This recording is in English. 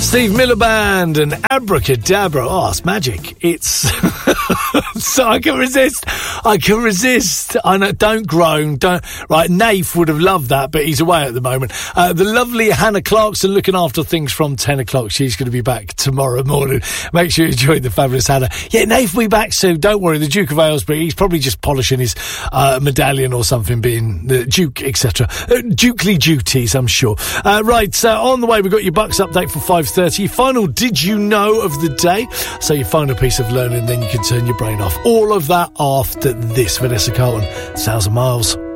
Steve Miller Band and Abracadabra. Oh, it's magic. It's so I can resist. I know, don't groan. Don't. Right, Naif would have loved that, but he's away at the moment. The lovely Hannah Clarkson looking after things from 10 o'clock. She's going to be back tomorrow morning. Make sure you enjoy the fabulous Hannah. Yeah, Naif will be back soon. Don't worry. The Duke of Aylesbury, he's probably just polishing his medallion or something, being the Duke, etc. Dukely duties, I'm sure. Right, on the way, we've got your Bucks update for 5:30. Final Did You Know of the day. So you find a piece of learning, then you can turn your brain off. All of that after this. Vanessa Carlton, 1,000 Miles.